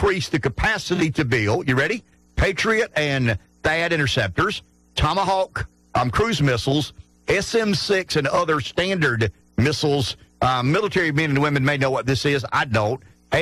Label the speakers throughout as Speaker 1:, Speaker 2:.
Speaker 1: increase the capacity to build, you ready? Patriot and THAAD interceptors, Tomahawk cruise missiles, SM-6 and other standard missiles. Military men and women may know what this is. I don't.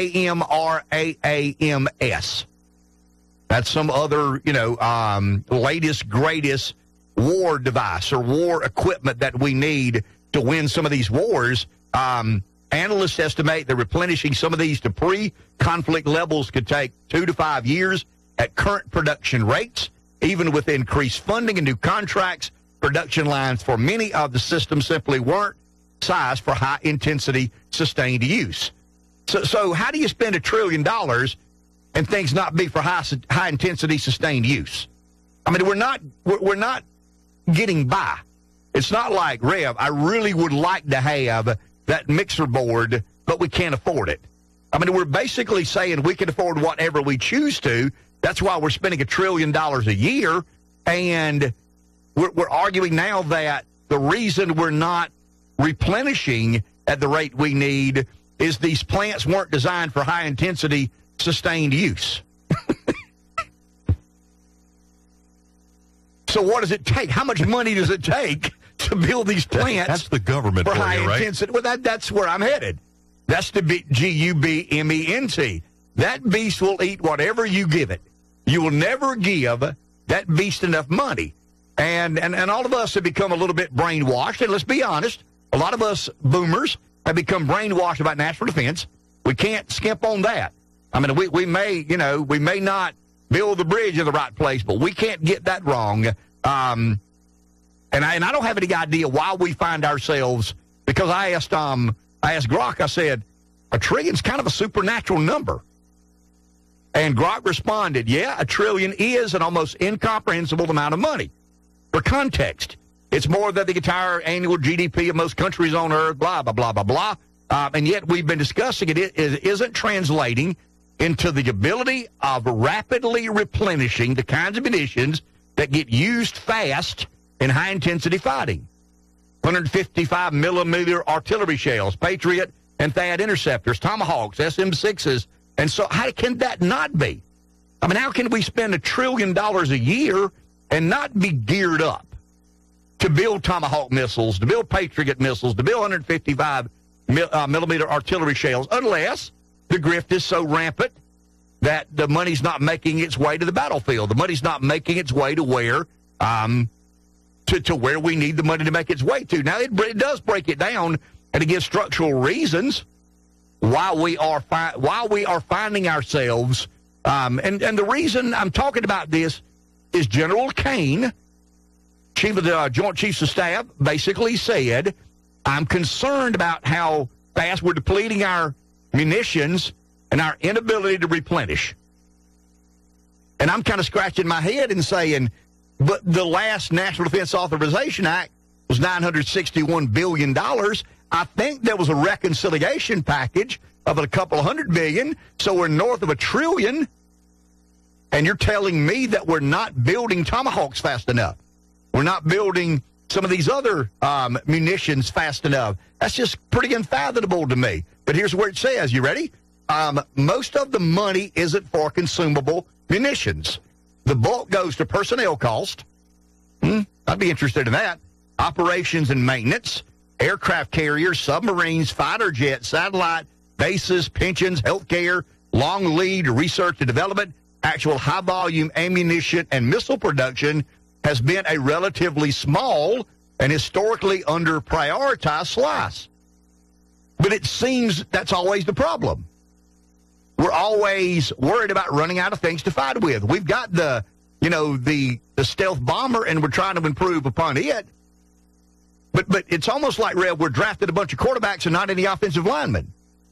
Speaker 1: AMRAAMS. That's some other, latest, greatest war device or war equipment that we need to win some of these wars. Analysts estimate that replenishing some of these to pre-conflict levels could take 2 to 5 years at current production rates. Even with increased funding and new contracts, production lines for many of the systems simply weren't sized for high-intensity, sustained use. So how do you spend $1 trillion and things not be for high-intensity, sustained use? I mean, we're not getting by. It's not like, Rev, I really would like to have that mixer board, but we can't afford it. I mean, we're basically saying we can afford whatever we choose to. That's why we're spending $1 trillion a year, and we're arguing now that the reason we're not replenishing at the rate we need is these plants weren't designed for high-intensity, sustained use. So what does it take? How much money does it take to build these plants?
Speaker 2: That's the government
Speaker 1: for
Speaker 2: you,
Speaker 1: high-intensity.
Speaker 2: right?
Speaker 1: Well, that's where I'm headed. That's the GUBMENT. That beast will eat whatever you give it. You will never give that beast enough money. And all of us have become a little bit brainwashed. And let's be honest, a lot of us boomers have become brainwashed about national defense. We can't skimp on that. I mean, we may not build the bridge in the right place, but we can't get that wrong. And I don't have any idea why we find ourselves, because I asked Grok, I said, $1 trillion is kind of a supernatural number. And Grok responded, yeah, $1 trillion is an almost incomprehensible amount of money. For context, it's more than the entire annual GDP of most countries on Earth, blah, blah, blah, blah, blah. And yet we've been discussing it isn't translating into the ability of rapidly replenishing the kinds of munitions that get used fast in high-intensity fighting. 155-millimeter artillery shells, Patriot and THAAD interceptors, Tomahawks, SM-6s. And so how can that not be? I mean, how can we spend $1 trillion a year and not be geared up to build Tomahawk missiles, to build Patriot missiles, to build 155-millimeter artillery shells, unless the grift is so rampant that the money's not making its way to the battlefield. The money's not making its way to where where we need the money to make its way to. Now, it does break it down, and it gives structural reasons why we are finding ourselves. And the reason I'm talking about this is General Kane, Chief of the Joint Chiefs of Staff, basically said, I'm concerned about how fast we're depleting our munitions and our inability to replenish. And I'm kind of scratching my head and saying, but the last National Defense Authorization Act was $961 billion. I think there was a reconciliation package of a couple $100 billion, so we're north of $1 trillion. And you're telling me that we're not building Tomahawks fast enough. We're not building some of these other munitions fast enough. That's just pretty unfathomable to me. But here's where it says, you ready? Most of the money isn't for consumable munitions. The bulk goes to personnel cost. I'd be interested in that. Operations and maintenance, aircraft carriers, submarines, fighter jets, satellite, bases, pensions, healthcare, long lead research and development, actual high-volume ammunition and missile production has been a relatively small and historically under-prioritized slice. But it seems that's always the problem. We're always worried about running out of things to fight with. We've got the stealth bomber, and we're trying to improve upon it. But it's almost like, Rev, we're drafting a bunch of quarterbacks and not any offensive linemen.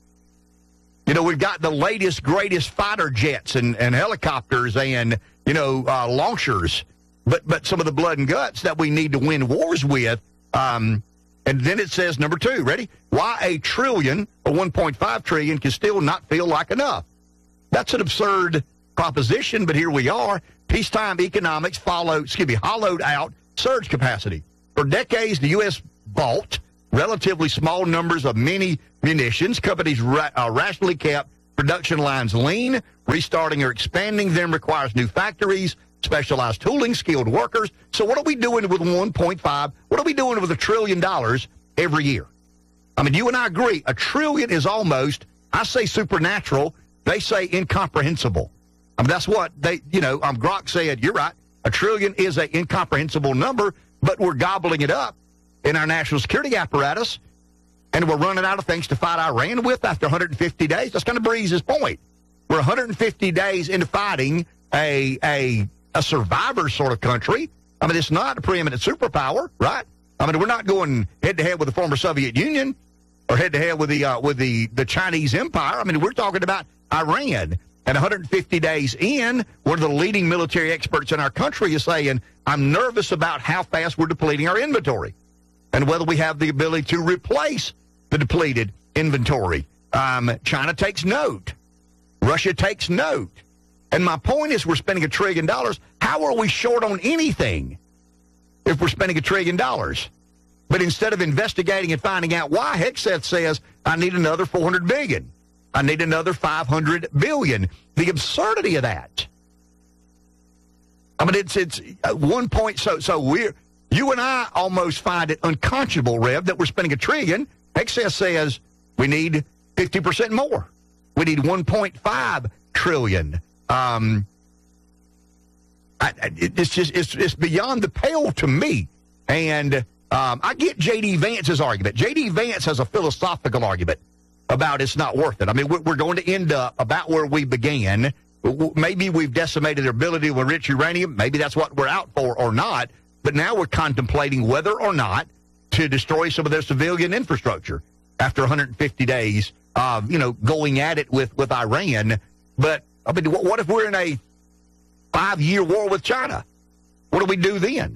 Speaker 1: We've got the latest, greatest fighter jets and helicopters and, launchers, but some of the blood and guts that we need to win wars with. And then it says, number 2, ready? Why $1 trillion or $1.5 trillion can still not feel like enough. That's an absurd proposition, but here we are. Peacetime economics hollowed out surge capacity. For decades, the U.S. bought relatively small numbers of many munitions. Companies rationally kept production lines lean. Restarting or expanding them requires new factories, specialized tooling, skilled workers. So what are we doing with 1.5? What are we doing with $1 trillion every year? I mean, you and I agree, $1 trillion is almost, I say supernatural, they say incomprehensible. I mean, that's what they, Grok said, you're right, $1 trillion is an incomprehensible number, but we're gobbling it up in our national security apparatus, and we're running out of things to fight Iran with after 150 days. That's kind of Breeze's point. We're 150 days into fighting a survivor sort of country. I mean, it's not a preeminent superpower, right? I mean, we're not going head-to-head with the former Soviet Union or head-to-head with the Chinese Empire. I mean, we're talking about Iran. And 150 days in, one of the leading military experts in our country is saying, I'm nervous about how fast we're depleting our inventory and whether we have the ability to replace the depleted inventory. China takes note. Russia takes note. And my point is we're spending $1 trillion. How are we short on anything if we're spending $1 trillion? But instead of investigating and finding out why, Hegseth says, I need another $400 billion. I need another $500 billion. The absurdity of that. I mean, it's 1 point. So you and I almost find it unconscionable, Rev, that we're spending $1 trillion. Hegseth says we need 50% more. We need 1.5 trillion. It's beyond the pale to me. And I get J.D. Vance's argument. J.D. Vance has a philosophical argument about it's not worth it. I mean, we're going to end up about where we began. Maybe we've decimated their ability to enrich uranium. Maybe that's what we're out for or not. But now we're contemplating whether or not to destroy some of their civilian infrastructure after 150 days of, going at it with Iran. But, I mean, what if we're in a 5-year war with China? What do we do then?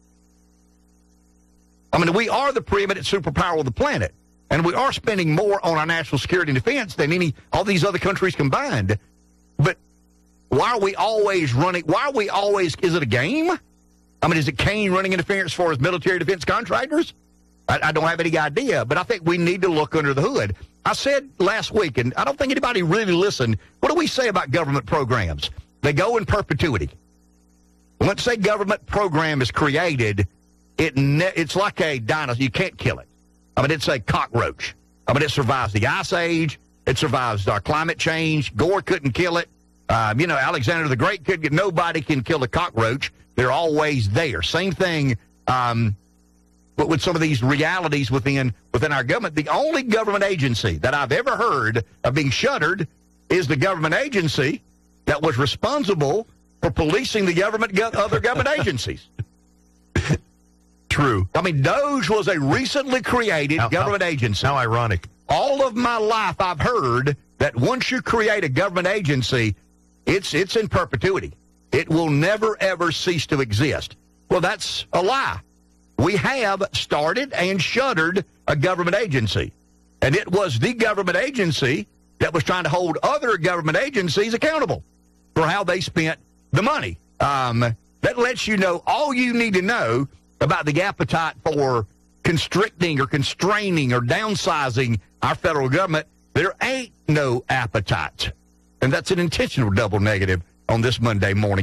Speaker 1: I mean, we are the preeminent superpower of the planet. And we are spending more on our national security and defense than all these other countries combined. But why are we always running? Is it a game? I mean, is it Kane running interference for his military defense contractors? I don't have any idea, but I think we need to look under the hood. I said last week, and I don't think anybody really listened, what do we say about government programs? They go in perpetuity. Once a government program is created, it's like a dinosaur. You can't kill it. I mean, it's a cockroach. I mean, it survives the Ice Age. It survives climate change. Gore couldn't kill it. Alexander the Great couldn't get. Nobody can kill a cockroach. They're always there. Same thing but with some of these realities within our government. The only government agency that I've ever heard of being shuttered is the government agency that was responsible for policing the other government agencies.
Speaker 2: True.
Speaker 1: I mean, DOGE was a recently created government agency.
Speaker 2: How ironic.
Speaker 1: All of my life I've heard that once you create a government agency, it's in perpetuity. It will never, ever cease to exist. Well, that's a lie. We have started and shuttered a government agency. And it was the government agency that was trying to hold other government agencies accountable for how they spent the money. That lets you know all you need to know about the appetite for constricting or constraining or downsizing our federal government. There ain't no appetite. And that's an intentional double negative on this Monday morning.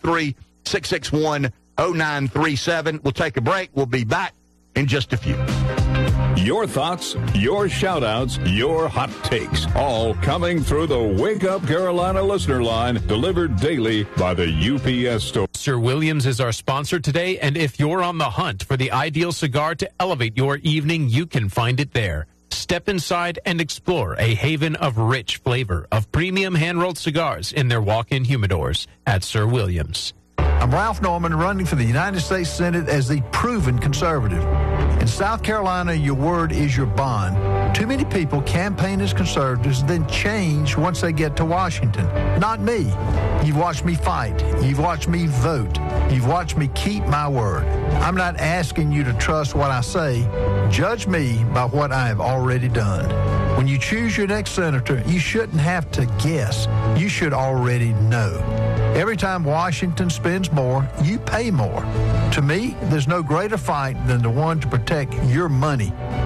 Speaker 1: 843-661-0937. We'll take a break. We'll be back in just a few.
Speaker 3: Your thoughts, your shout-outs, your hot takes, all coming through the Wake Up Carolina listener line, delivered daily by the UPS store.
Speaker 4: Sir Williams is our sponsor today, and if you're on the hunt for the ideal cigar to elevate your evening, you can find it there. Step inside and explore a haven of rich flavor of premium hand-rolled cigars in their walk-in humidors at Sir Williams.
Speaker 5: I'm Ralph Norman, running for the United States Senate as the proven conservative. In South Carolina, your word is your bond. Too many people campaign as conservatives, then change once they get to Washington. Not me. You've watched me fight. You've watched me vote. You've watched me keep my word. I'm not asking you to trust what I say. Judge me by what I have already done. When you choose your next senator, you shouldn't have to guess. You should already know. Every time Washington spends more, you pay more. To me, there's no greater fight than the one to protect your money.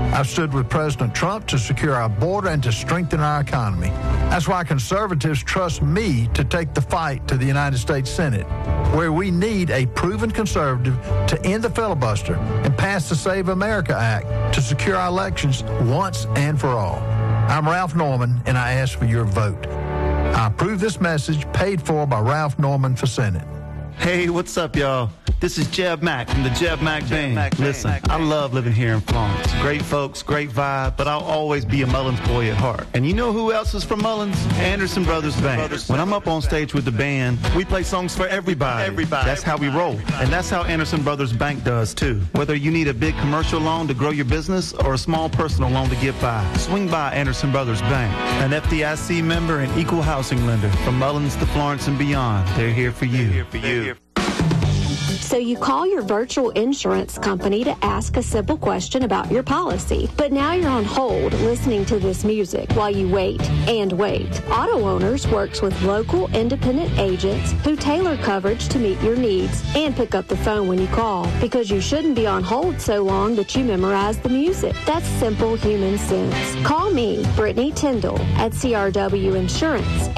Speaker 5: I've stood with President Trump to secure our border and to strengthen our economy. That's why conservatives trust me to take the fight to the United States Senate, where we need a proven conservative to end the filibuster and pass the Save America Act to secure our elections once and for all. I'm Ralph Norman, and I ask for your vote. I approve this message paid for by Ralph Norman for Senate.
Speaker 2: Hey, what's up, y'all? This is Jeb Mack from the Jeb Mack Band. Listen, I love living here in Florence. Great folks, great vibe, but I'll always be a Mullins boy at heart. And you know who else is from Mullins? Anderson Brothers Band. When I'm up on stage with the band, we play songs for everybody. That's how we roll. And that's how Anderson Brothers Bank does, too. Whether you need a big commercial loan to grow your business or a small personal loan to get by, swing by Anderson Brothers Bank. An FDIC member and equal housing lender. From Mullins to Florence and beyond, they're here for you.
Speaker 6: So you call your virtual insurance company to ask a simple question about your policy. But now you're on hold listening to this music while you wait and wait. Auto Owners works with local independent agents who tailor coverage to meet your needs and pick up the phone when you call, because you shouldn't be on hold so long that you memorize the music. That's simple human sense. Call me, Brittany Tyndall, at CRW Insurance,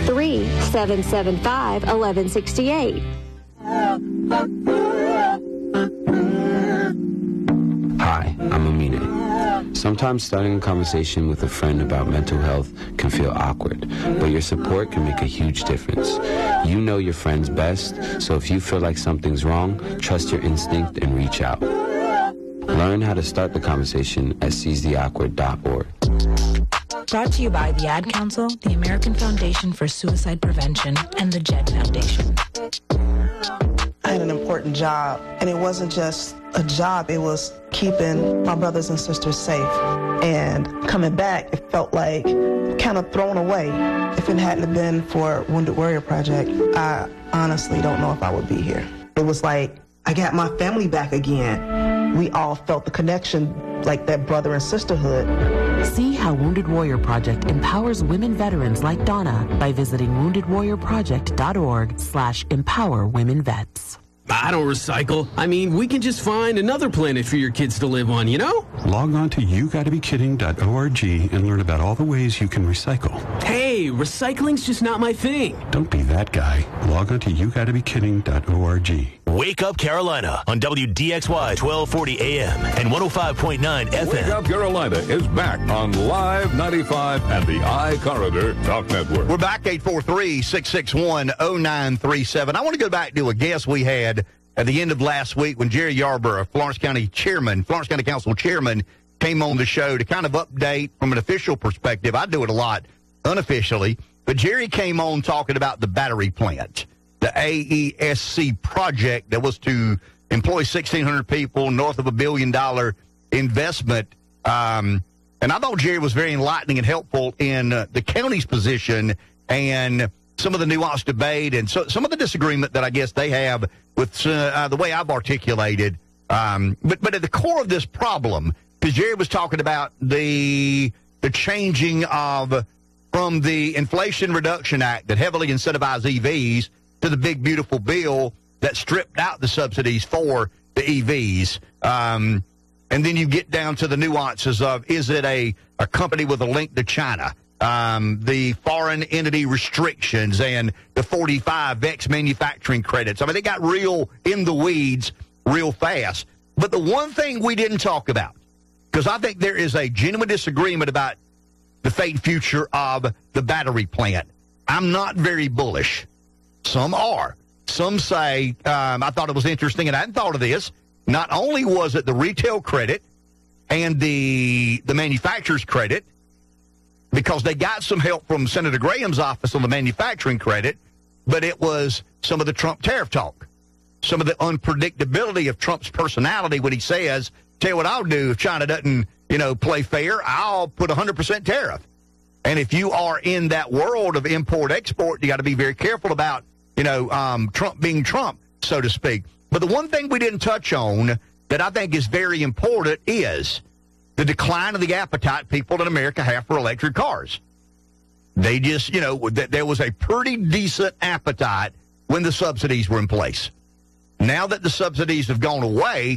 Speaker 6: 803-775-1168.
Speaker 7: Hi, I'm Amine. Sometimes starting a conversation with a friend about mental health can feel awkward, but your support can make a huge difference. You know your friends best, so if you feel like something's wrong, trust your instinct and reach out. Learn how to start the conversation at seizetheawkward.org.
Speaker 8: Brought to you by the Ad Council, the American Foundation for Suicide Prevention, and the JED Foundation.
Speaker 9: I had an important job, and it wasn't just a job, it was keeping my brothers and sisters safe. And coming back, it felt like kind of thrown away. If it hadn't been for Wounded Warrior Project, I honestly don't know if I would be here. It was like I got my family back again. We all felt the connection, like that brother and sisterhood.
Speaker 10: See how Wounded Warrior Project empowers women veterans like Donna by visiting woundedwarriorproject.org/empowerwomenvets.
Speaker 11: I don't recycle. I mean, we can just find another planet for your kids to live on, you know?
Speaker 12: Log on to yougottabekidding.org and learn about all the ways you can recycle.
Speaker 11: Hey, recycling's just not my thing.
Speaker 12: Don't be that guy. Log on to yougottabekidding.org.
Speaker 13: Wake Up Carolina on WDXY 1240 AM and 105.9 FM.
Speaker 3: Wake Up Carolina is back on Live 95 and the iCorridor Talk Network.
Speaker 1: We're back, 843-661-0937. I want to go back to a guest we had at the end of last week when Jerry Yarborough, Florence County Council Chairman, came on the show to kind of update from an official perspective. I do it a lot unofficially, but Jerry came on talking about the battery plant, the AESC project that was to employ 1,600 people, north of $1 billion investment. And I thought Jerry was very enlightening and helpful in the county's position and some of the nuanced debate and some of the disagreement that I guess they have with the way I've articulated. But at the core of this problem, because Jerry was talking about the changing of from the Inflation Reduction Act that heavily incentivized EVs to the big, beautiful bill that stripped out the subsidies for the EVs. And then you get down to the nuances of, is it a company with a link to China? The foreign entity restrictions and the 45X manufacturing credits. I mean, they got real in the weeds real fast. But the one thing we didn't talk about, because I think there is a genuine disagreement about the fate and future of the battery plant. I'm not very bullish. Some are. Some say, I thought it was interesting, and I hadn't thought of this. Not only was it the retail credit and the manufacturer's credit, because they got some help from Senator Graham's office on the manufacturing credit, but it was some of the Trump tariff talk, some of the unpredictability of Trump's personality when he says, tell you what I'll do if China doesn't, play fair, I'll put 100% tariff. And if you are in that world of import-export, you got to be very careful about, Trump being Trump, so to speak. But the one thing we didn't touch on that I think is very important is the decline of the appetite people in America have for electric cars. They just, there was a pretty decent appetite when the subsidies were in place. Now that the subsidies have gone away,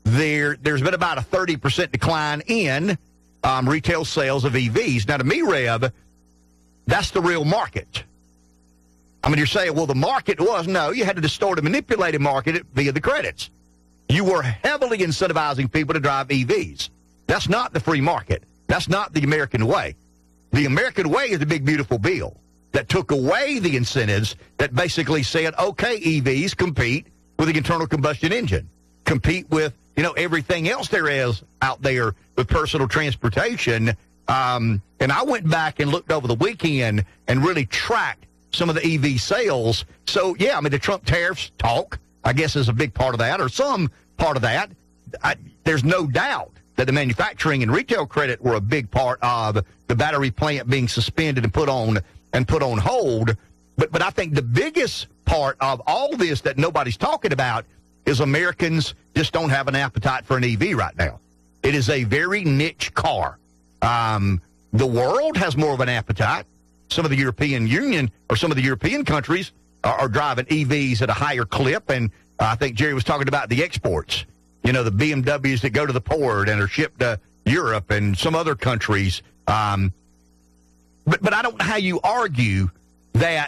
Speaker 1: there's been about a 30% decline in retail sales of EVs. Now, to me, Rev, that's the real market. I mean, you're saying, well, the market was. No, you had to distort and manipulate and market it via the credits. You were heavily incentivizing people to drive EVs. That's not the free market. That's not the American way. The American way is the big, beautiful bill that took away the incentives that basically said, okay, EVs compete with the internal combustion engine, compete with, everything else there is out there with personal transportation. And I went back and looked over the weekend and really tracked some of the EV sales. So, yeah, I mean, the Trump tariffs talk, I guess, is a big part of that, or some part of that. There's no doubt that the manufacturing and retail credit were a big part of the battery plant being suspended and put on hold. But I think the biggest part of all this that nobody's talking about is Americans just don't have an appetite for an EV right now. It is a very niche car. The world has more of an appetite. Some of the European Union or some of the European countries are driving EVs at a higher clip. And I think Jerry was talking about the exports, the BMWs that go to the port and are shipped to Europe and some other countries. But I don't know how you argue that.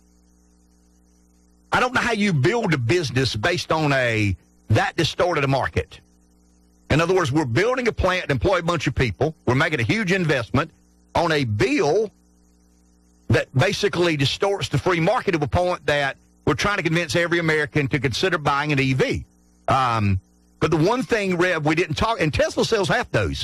Speaker 1: I don't know how you build a business based on that distorted a market. In other words, we're building a plant to employ a bunch of people. We're making a huge investment on a bill that basically distorts the free market to a point that we're trying to convince every American to consider buying an EV. But the one thing, Rev, we didn't talk, and Tesla sells half those.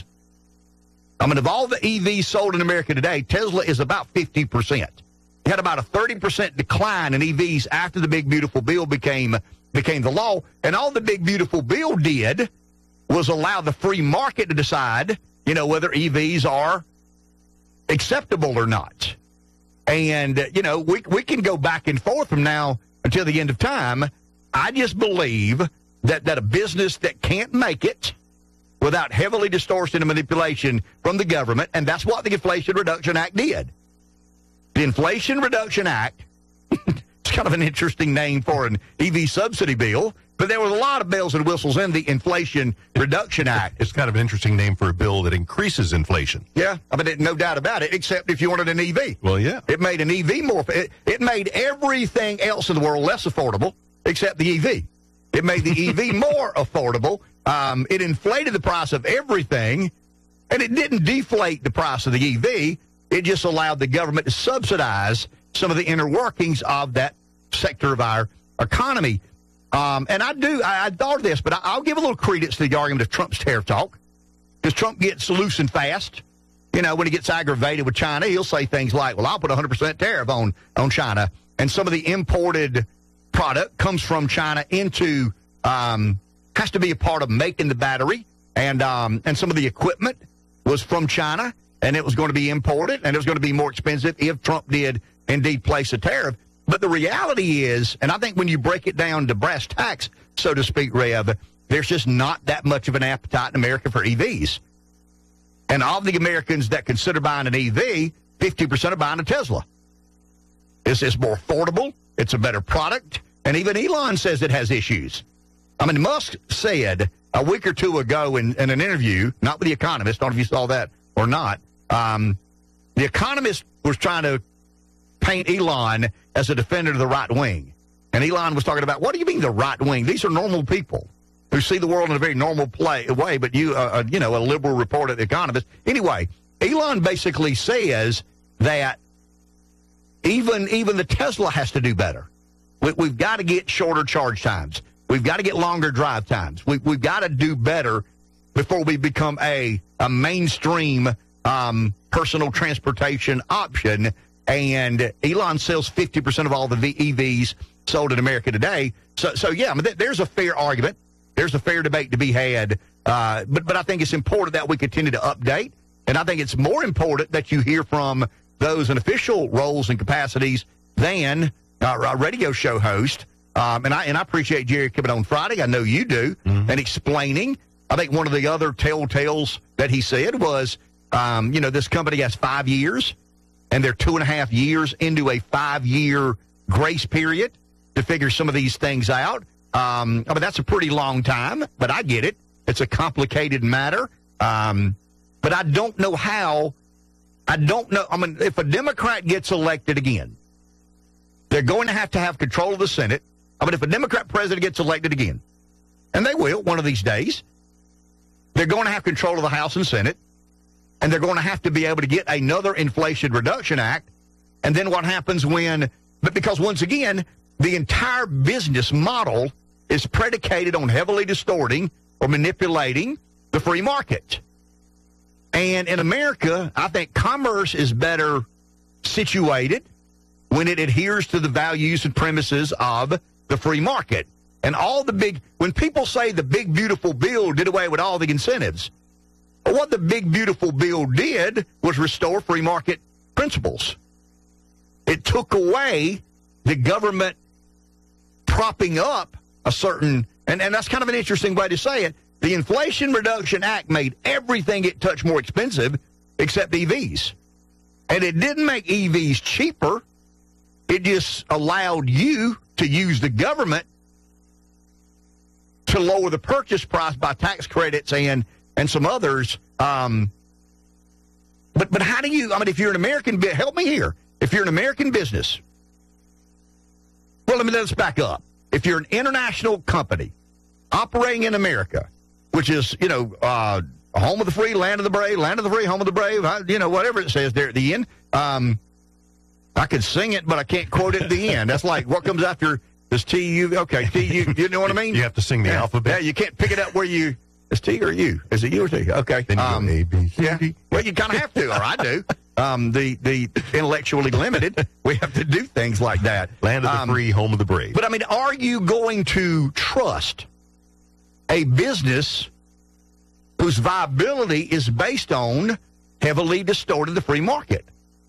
Speaker 1: I mean, of all the EVs sold in America today, Tesla is about 50%. You had about a 30% decline in EVs after the Big Beautiful Bill became the law. And all the Big Beautiful Bill did was allow the free market to decide, whether EVs are acceptable or not. And, we can go back and forth from now until the end of time. I just believe that a business that can't make it without heavily distortion and manipulation from the government, and that's what the Inflation Reduction Act did. The Inflation Reduction Act, it's kind of an interesting name for an EV subsidy bill, but there was a lot of bells and whistles in the Inflation Reduction Act.
Speaker 14: It's kind of an interesting name for a bill that increases inflation.
Speaker 1: Yeah, I mean, no doubt about it, except if you wanted an EV.
Speaker 14: Well, yeah.
Speaker 1: It made an EV more, it made everything else in the world less affordable except the EV. It made the EV more affordable. It inflated the price of everything, and it didn't deflate the price of the EV. It just allowed the government to subsidize some of the inner workings of that sector of our economy. And I thought of this, but I'll give a little credence to the argument of Trump's tariff talk, because Trump gets loose and fast. When he gets aggravated with China, he'll say things like, well, I'll put 100% tariff on China. And some of the imported product comes from China into, has to be a part of making the battery. And some of the equipment was from China, and it was going to be imported, and it was going to be more expensive if Trump did indeed place a tariff. But the reality is, and I think when you break it down to brass tacks, so to speak, Rev, there's just not that much of an appetite in America for EVs. And of the Americans that consider buying an EV, 50% are buying a Tesla. It's more affordable. It's a better product. And even Elon says it has issues. I mean, Musk said a week or two ago in an interview, not with The Economist, I don't know if you saw that or not, The Economist was trying to paint Elon as a defender of the right wing. And Elon was talking about, what do you mean the right wing? These are normal people who see the world in a very normal way, but you, a liberal reporter at The Economist. Anyway, Elon basically says that even the Tesla has to do better. We've got to get shorter charge times. We've got to get longer drive times. We've got to do better before we become a mainstream personal transportation option. And Elon sells 50% of all the EVs sold in America today. So yeah, I mean, there's a fair argument. There's a fair debate to be had. But I think it's important that we continue to update. And I think it's more important that you hear from those in official roles and capacities than a radio show host. And I appreciate Jerry coming on Friday. I know you do. Mm-hmm. And explaining. I think one of the other telltales that he said was, this company has 5 years, and they're 2.5 years into a 5-year grace period to figure some of these things out. I mean, that's a pretty long time, but I get it. It's a complicated matter. But I don't know how. I don't know. I mean, if a Democrat gets elected again, they're going to have control of the Senate. I mean, if a Democrat president gets elected again, and they will one of these days, they're going to have control of the House and Senate, and they're going to have to be able to get another Inflation Reduction Act. And then what happens but because once again, the entire business model is predicated on heavily distorting or manipulating the free market. And in America, I think commerce is better situated when it adheres to the values and premises of the free market. And when people say the big, beautiful bill did away with all the incentives, what the big, beautiful bill did was restore free market principles. It took away the government propping up a certain, and that's kind of an interesting way to say it. The Inflation Reduction Act made everything it touched more expensive except EVs. And it didn't make EVs cheaper. It just allowed you to use the government to lower the purchase price by tax credits and some others. But how do you, if you're an American, help me here. If you're an American business, let's back up. If you're an international company operating in America, which is, home of the free, land of the brave, land of the free, home of the brave, whatever it says there at the end. I could sing it, but I can't quote it at the end. That's like what comes after this T-U. Okay, T-U, you know what I mean?
Speaker 14: You have to sing the alphabet.
Speaker 1: Yeah, you can't pick it up where it's T or U. Is it U or T? Okay.
Speaker 14: Then you go A, B, C, D.
Speaker 1: Well, you kind of have to, or I do. The intellectually limited, we have to do things like that.
Speaker 14: Land of the free, home of the brave.
Speaker 1: But, are you going to trust a business whose viability is based on heavily distorting the free market?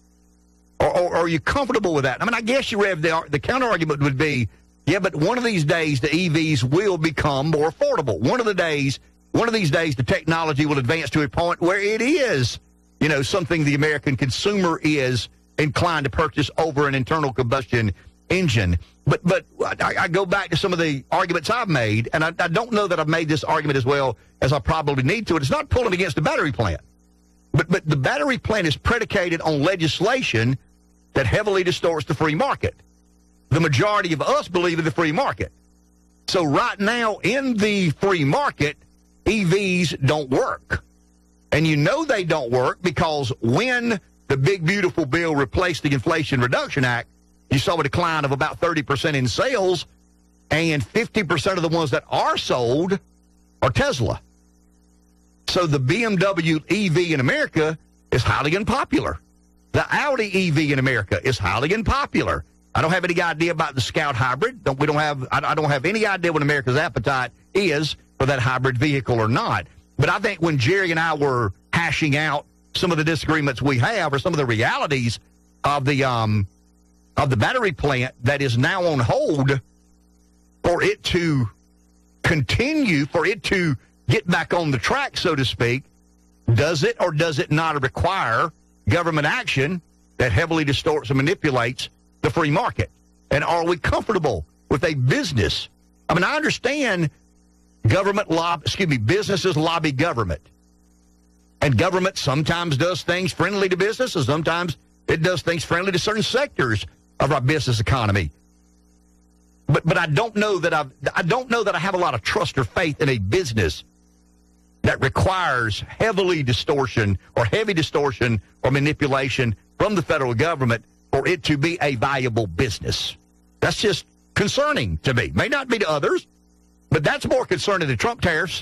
Speaker 1: Or are you comfortable with that? I guess you have the counter-argument would be, yeah, but one of these days the EVs will become more affordable. One of these days the technology will advance to a point where it is, something the American consumer is inclined to purchase over an internal combustion engine. But I go back to some of the arguments I've made, and I don't know that I've made this argument as well as I probably need to. It's not pulling against the battery plant. But the battery plant is predicated on legislation that heavily distorts the free market. The majority of us believe in the free market. So right now in the free market, EVs don't work. And they don't work because when the big, beautiful bill replaced the Inflation Reduction Act, you saw a decline of about 30% in sales, and 50% of the ones that are sold are Tesla. So the BMW EV in America is highly unpopular. The Audi EV in America is highly unpopular. I don't have any idea about the Scout hybrid. I don't have any idea what America's appetite is for that hybrid vehicle or not. But I think when Jerry and I were hashing out some of the disagreements we have or some of the realities of the battery plant that is now on hold for it to continue, for it to get back on the track, so to speak, does it or does it not require government action that heavily distorts and manipulates the free market? And are we comfortable with a business? I understand businesses lobby government. And government sometimes does things friendly to businesses. Sometimes it does things friendly to certain sectors of our business economy. But I don't know that I have a lot of trust or faith in a business that requires heavy distortion or manipulation from the federal government for it to be a viable business. That's just concerning to me. May not be to others, but that's more concerning than Trump tariffs.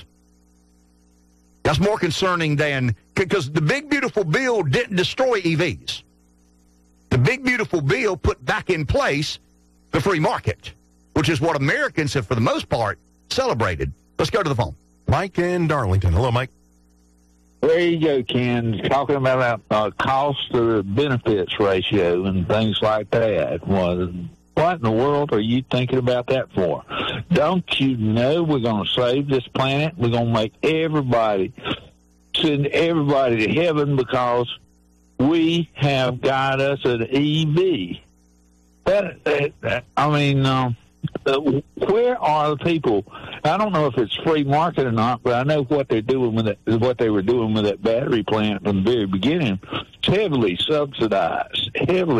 Speaker 1: That's more concerning than, because the big, beautiful bill didn't destroy EVs. The big, beautiful bill put back in place the free market, which is what Americans have, for the most part, celebrated. Let's go to the phone.
Speaker 14: Mike in Darlington. Hello, Mike.
Speaker 15: There you go, Ken. Talking about cost to benefits ratio and things like that. What in the world are you thinking about that for? Don't you know we're going to save this planet? We're going to send everybody to heaven because we have got us an EV. where are the people? I don't know if it's free market or not, but I know what they're doing with it, what they were doing with that battery plant from the very beginning. It's heavily subsidized.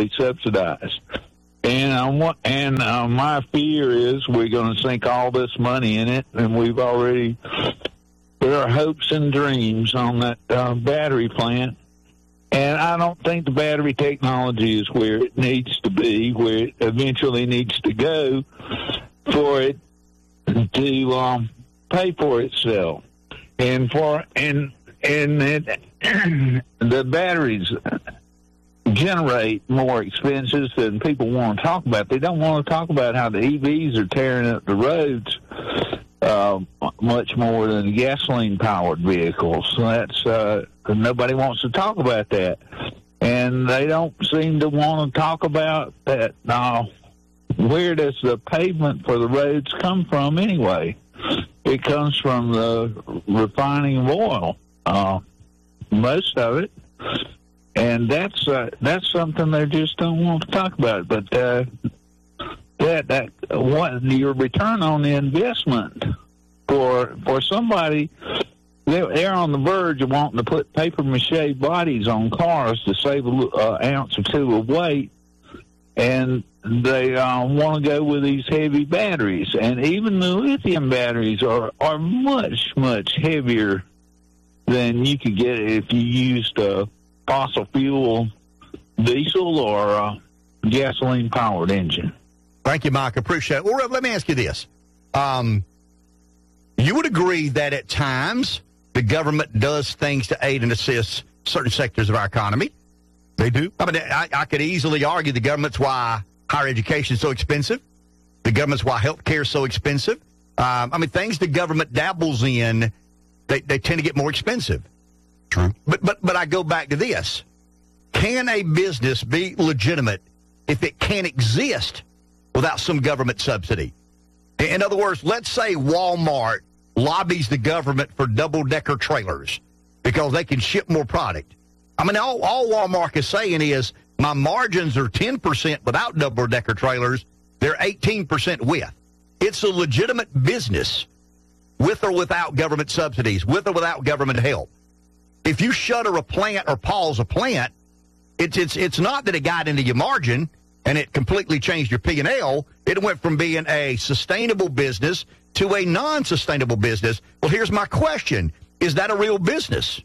Speaker 15: And my fear is we're going to sink all this money in it, and we've already put our hopes and dreams on that battery plant. And I don't think the battery technology is where it needs to be, where it eventually needs to go for it to pay for itself. And the batteries generate more expenses than people want to talk about. They don't want to talk about how the EVs are tearing up the roads much more than gasoline-powered vehicles. So that's nobody wants to talk about that, and they don't seem to want to talk about that. Now, where does the pavement for the roads come from anyway? It comes from the refining of oil, most of it, and that's something they just don't want to talk about. But what your return on the investment for somebody, they're on the verge of wanting to put paper mache bodies on cars to save an ounce or two of weight, and they want to go with these heavy batteries. And even the lithium batteries are much, much heavier than you could get if you used a fossil fuel diesel or a gasoline powered engine.
Speaker 1: Thank you, Mike. Appreciate it. Well, Rev, let me ask you this. You would agree that at times the government does things to aid and assist certain sectors of our economy?
Speaker 14: They do.
Speaker 1: I mean, I could easily argue the government's why higher education is so expensive. The government's why health care is so expensive. I mean, things the government dabbles in, they tend to get more expensive.
Speaker 14: True.
Speaker 1: But I go back to this. Can a business be legitimate if it can't exist without some government subsidy? In other words, let's say Walmart lobbies the government for double-decker trailers because they can ship more product. I mean, all Walmart is saying is my margins are 10% without double-decker trailers. They're 18% with. It's a legitimate business with or without government subsidies, with or without government help. If you shutter a plant or pause a plant, it's not that it got into your margin and it completely changed your P&L. It went from being a sustainable business to a non-sustainable business. Well, here's my question. Is that a real business?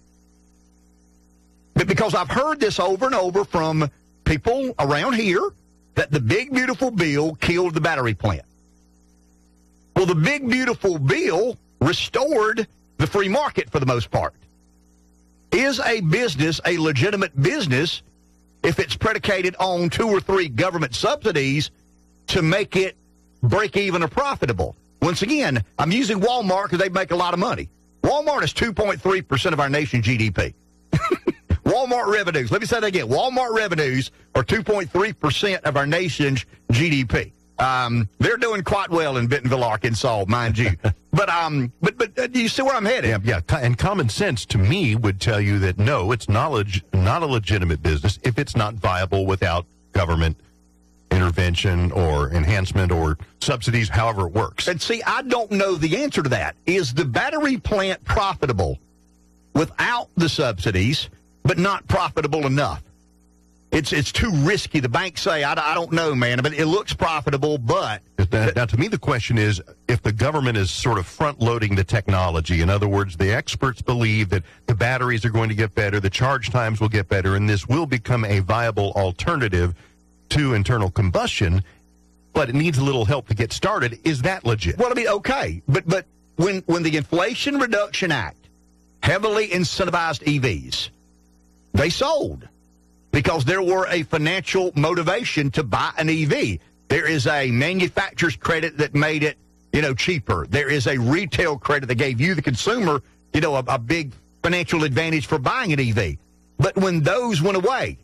Speaker 1: Because I've heard this over and over from people around here that the big, beautiful bill killed the battery plant. Well, the big, beautiful bill restored the free market for the most part. Is a business a legitimate business if it's predicated on 2 or 3 government subsidies to make it break even or profitable? Once again, I'm using Walmart because they make a lot of money. Walmart is 2.3% of our nation's GDP. Walmart revenues, let me say that again. Walmart revenues are 2.3% of our nation's GDP. They're doing quite well in Bentonville, Arkansas, mind you. But do you see where I'm headed?
Speaker 14: Yeah, and common sense to me would tell you that no, it's not a legitimate business if it's not viable without government intervention or enhancement or subsidies, however it works.
Speaker 1: And see, I don't know the answer to that. Is the battery plant profitable without the subsidies, but not profitable enough? It's too risky. The banks say, I don't know, man, but it looks profitable, but...
Speaker 14: Now, to me, the question is, if the government is sort of front-loading the technology, in other words, the experts believe that the batteries are going to get better, the charge times will get better, and this will become a viable alternative to internal combustion, but it needs a little help to get started, is that legit?
Speaker 1: Well, I mean, okay, but when the Inflation Reduction Act heavily incentivized EVs, they sold, because there were a financial motivation to buy an EV. There is a manufacturer's credit that made it, cheaper. There is a retail credit that gave you, the consumer, a big financial advantage for buying an EV. But when those went away,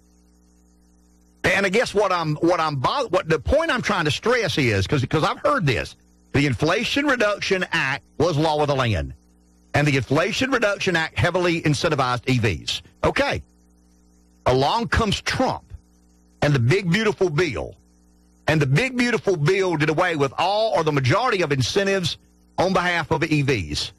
Speaker 1: and I guess what the point I'm trying to stress is, because I've heard this, the Inflation Reduction Act was law of the land, and the Inflation Reduction Act heavily incentivized EVs. Okay. Along comes Trump and the big, beautiful bill. And the big, beautiful bill did away with all or the majority of incentives on behalf of EVs.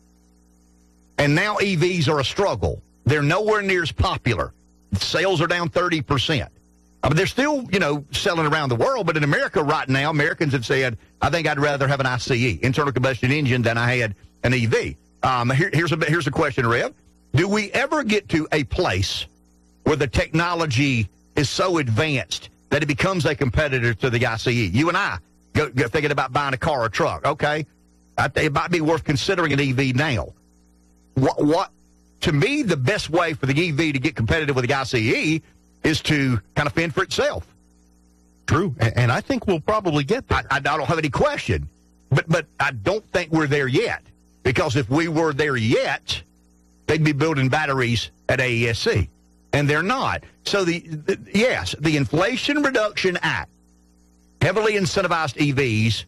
Speaker 1: And now EVs are a struggle. They're nowhere near as popular. Sales are down 30%. I mean, they're still, selling around the world, but in America right now, Americans have said, I think I'd rather have an ICE, internal combustion engine, than I had an EV. Here's a question, Rev. Do we ever get to a place where the technology is so advanced that it becomes a competitor to the ICE? You and I go thinking about buying a car or a truck. Okay, it might be worth considering an EV now. What to me, the best way for the EV to get competitive with the ICE is to kind of fend for itself.
Speaker 14: True, and I think we'll probably get there.
Speaker 1: I don't have any question, but I don't think we're there yet, because if we were there yet, they'd be building batteries at AESC, and they're not. So the Inflation Reduction Act heavily incentivized EVs.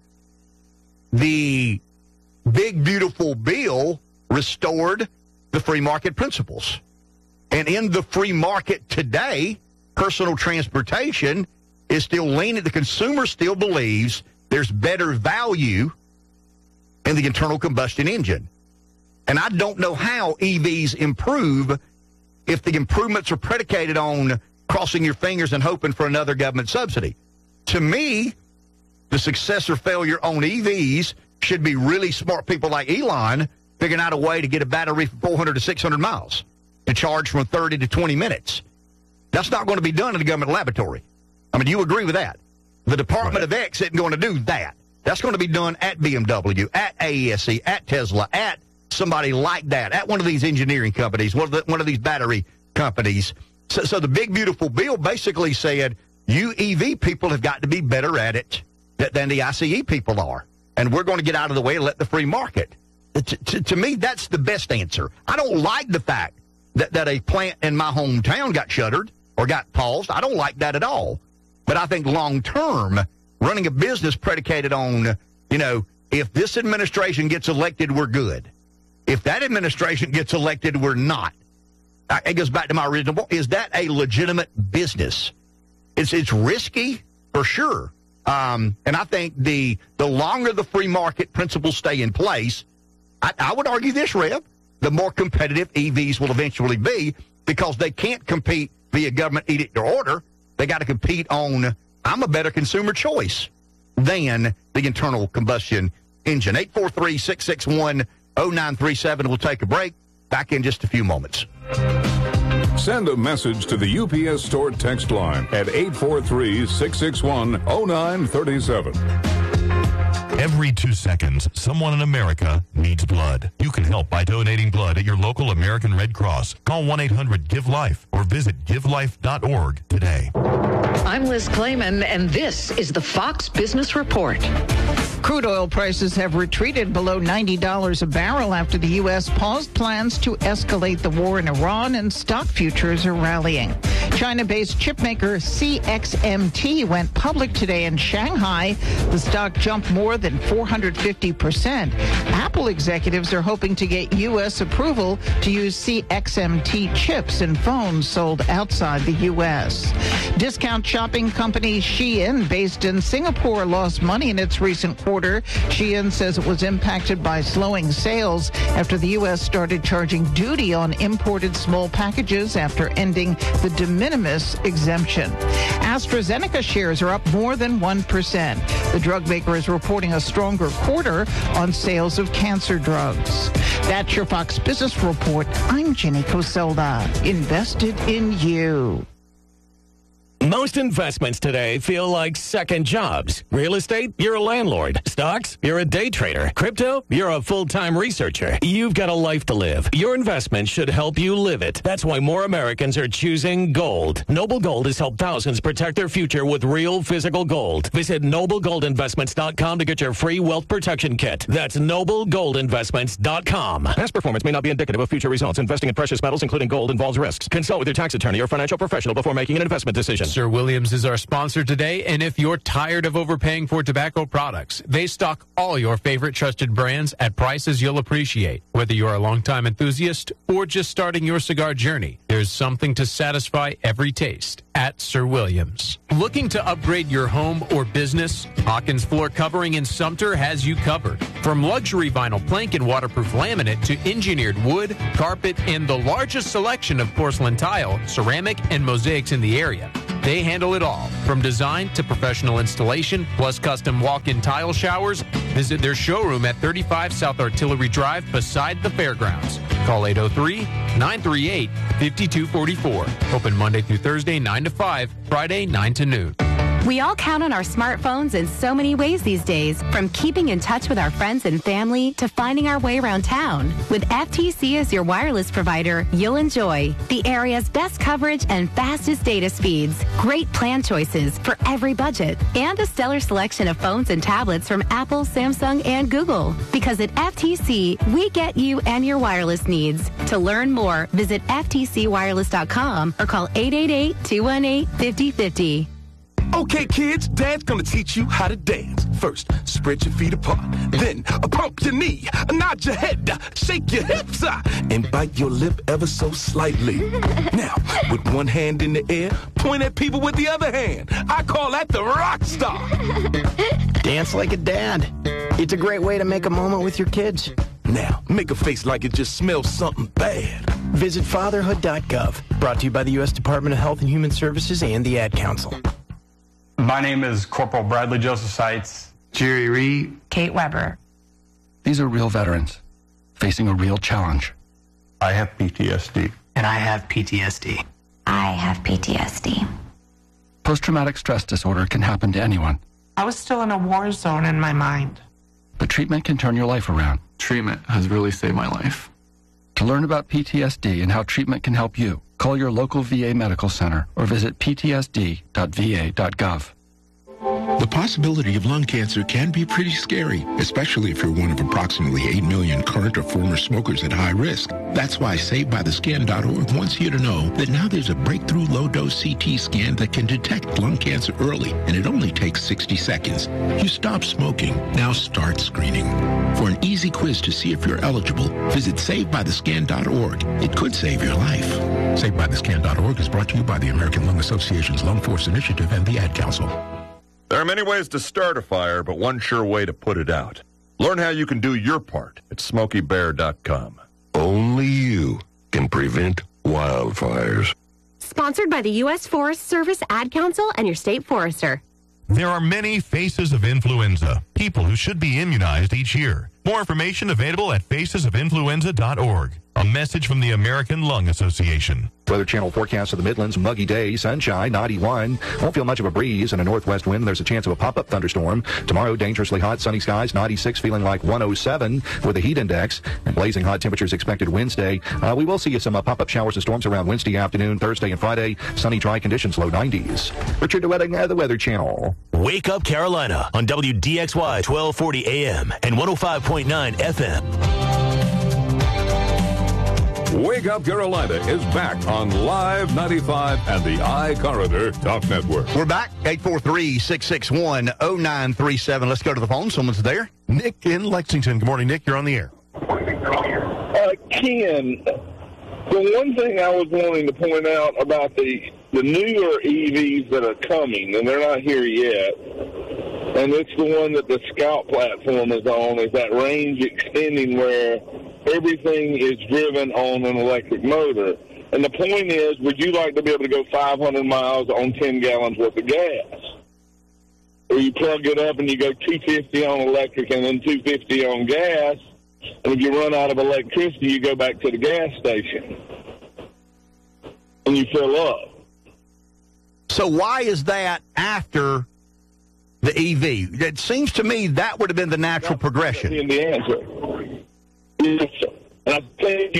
Speaker 1: The big, beautiful bill restored the free market principles. And in the free market today, personal transportation is still leaning. The consumer still believes there's better value in the internal combustion engine. And I don't know how EVs improve if the improvements are predicated on crossing your fingers and hoping for another government subsidy. To me, the success or failure on EVs should be really smart people like Elon figuring out a way to get a battery from 400 to 600 miles to charge from 30 to 20 minutes. That's not going to be done in a government laboratory. I mean, do you agree with that? The Department of X isn't going to do that. That's going to be done at BMW, at AESC, at Tesla, at somebody like that, at one of these engineering companies, one of these battery companies. So the big, beautiful bill basically said, you EV people have got to be better at it than the ICE people are. And we're going to get out of the way and let the free market. To me, that's the best answer. I don't like the fact that a plant in my hometown got shuttered or got paused. I don't like that at all. But I think long-term, running a business predicated on, if this administration gets elected, we're good. If that administration gets elected, we're not. It goes back to my original point. Is that a legitimate business? It's risky, for sure. And I think the longer the free market principles stay in place, I would argue this, Rev, the more competitive EVs will eventually be, because they can't compete via government edict or order. They got to compete on, I'm a better consumer choice than the internal combustion engine. 843-661-0937. We'll take a break. Back in just a few moments.
Speaker 3: Send a message to the UPS Store text line at 843-661-0937.
Speaker 16: Every 2 seconds, someone in America needs blood. You can help by donating blood at your local American Red Cross. Call 1-800-GIVE-LIFE or visit givelife.org today.
Speaker 17: I'm Liz Clayman, and this is the Fox Business Report.
Speaker 18: Crude oil prices have retreated below $90 a barrel after the U.S. paused plans to escalate the war in Iran, and stock futures are rallying. China-based chipmaker CXMT went public today in Shanghai. The stock jumped more than 450%. Apple executives are hoping to get U.S. approval to use CXMT chips in phones sold outside the U.S. Discount shopping company Shein, based in Singapore, lost money in its recent quarter. Shein says it was impacted by slowing sales after the U.S. started charging duty on imported small packages after ending the de minimis exemption. AstraZeneca shares are up more than 1%. The drug maker is reporting a stronger quarter on sales of cancer drugs. That's your Fox Business Report. I'm Jenny Coselda. Invested in you.
Speaker 19: Most investments today feel like second jobs. Real estate, you're a landlord. Stocks, you're a day trader. Crypto, you're a full-time researcher. You've got a life to live. Your investment should help you live it. That's why more Americans are choosing gold. Noble Gold has helped thousands protect their future with real physical gold. Visit NobleGoldInvestments.com to get your free wealth protection kit. That's NobleGoldInvestments.com. Past performance may not be indicative of future results. Investing in precious metals, including gold, involves risks. Consult with your tax attorney or financial professional before making an investment decision.
Speaker 4: Sir Williams is our sponsor today, and if you're tired of overpaying for tobacco products, they stock all your favorite trusted brands at prices you'll appreciate. Whether you're a longtime enthusiast or just starting your cigar journey, there's something to satisfy every taste at Sir Williams. Looking to upgrade your home or business? Hawkins Floor Covering in Sumter has you covered. From luxury vinyl plank and waterproof laminate to engineered wood, carpet, and the largest selection of porcelain tile, ceramic, and mosaics in the area. They handle it all, from design to professional installation, plus custom walk-in tile showers. Visit their showroom at 35 South Artillery Drive beside the fairgrounds. Call 803-938-5244. Open Monday through Thursday, 9 to 5, Friday, 9 to noon.
Speaker 20: We all count on our smartphones in so many ways these days, from keeping in touch with our friends and family to finding our way around town. With FTC as your wireless provider, you'll enjoy the area's best coverage and fastest data speeds, great plan choices for every budget, and a stellar selection of phones and tablets from Apple, Samsung, and Google. Because at FTC, we get you and your wireless needs. To learn more, visit ftcwireless.com or call 888-218-5050.
Speaker 21: Okay, kids, Dad's gonna teach you how to dance. First, spread your feet apart. Then, pump your knee, nod your head, shake your hips, and bite your lip ever so slightly. Now, with one hand in the air, point at people with the other hand. I call that the rock star.
Speaker 22: Dance like a dad. It's a great way to make a moment with your kids.
Speaker 21: Now, make a face like it just smells something bad.
Speaker 22: Visit fatherhood.gov. Brought to you by the U.S. Department of Health and Human Services and the Ad Council.
Speaker 23: My name is Corporal Bradley Joseph Seitz.
Speaker 24: Jerry Reed.
Speaker 25: Kate Weber.
Speaker 24: These are real veterans facing a real challenge.
Speaker 23: I have PTSD.
Speaker 22: And I have PTSD.
Speaker 25: I have PTSD.
Speaker 24: Post-traumatic stress disorder can happen to anyone.
Speaker 26: I was still in a war zone in my mind.
Speaker 24: But treatment can turn your life around. Treatment has really saved my life. To learn about PTSD and how treatment can help you, call your local VA medical center or visit ptsd.va.gov.
Speaker 27: The possibility of lung cancer can be pretty scary, especially if you're one of approximately 8 million current or former smokers at high risk. That's why SaveByTheScan.org wants you to know that now there's a breakthrough low-dose CT scan that can detect lung cancer early, and it only takes 60 seconds. You stop smoking, now start screening. For an easy quiz to see if you're eligible, visit SaveByTheScan.org. It could save your life. SaveByTheScan.org is brought to you by the American Lung Association's Lung Force Initiative and the Ad Council.
Speaker 28: There are many ways to start a fire, but one sure way to put it out. Learn how you can do your part at SmokeyBear.com.
Speaker 29: Only you can prevent wildfires.
Speaker 20: Sponsored by the U.S. Forest Service, Ad Council, and your state forester.
Speaker 16: There are many faces of influenza, people who should be immunized each year. More information available at facesofinfluenza.org. A message from the American Lung Association.
Speaker 30: Weather Channel forecast of the Midlands, muggy day, sunshine, 91. Won't feel much of a breeze and a northwest wind. There's a chance of a pop-up thunderstorm. Tomorrow, dangerously hot, sunny skies, 96, feeling like 107 with a heat index. And blazing hot temperatures expected Wednesday. We will see some pop-up showers and storms around Wednesday afternoon, Thursday, and Friday. Sunny, dry conditions, low 90s. Richard DeWetting, the Weather Channel.
Speaker 13: Wake Up Carolina on WDXY 1240 AM and 105.9 FM.
Speaker 3: Wake Up Carolina is back on Live 95 and the iCorridor Talk Network.
Speaker 1: We're back, 843-661-0937. Let's go to the phone. Someone's there.
Speaker 14: Nick in Lexington. Good morning, Nick. You're on the air.
Speaker 31: Ken, the one thing I was wanting to point out about the newer EVs that are coming, and they're not here yet, and it's the one that the Scout platform is on, is that range extending where everything is driven on an electric motor. And the point is, would you like to be able to go 500 miles on 10 gallons worth of gas? Or you plug it up and you go 250 on electric and then 250 on gas, and if you run out of electricity, you go back to the gas station and you fill up.
Speaker 1: So why is that after the EV? It seems to me that would have been the natural progression.
Speaker 31: In the answer. Yes, sir. And I think